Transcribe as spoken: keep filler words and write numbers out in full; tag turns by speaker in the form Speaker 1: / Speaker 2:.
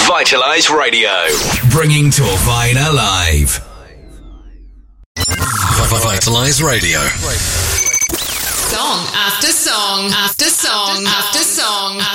Speaker 1: Vitalize Radio, bringing Torfaen alive. Vitalize Radio.
Speaker 2: Song after song after song after song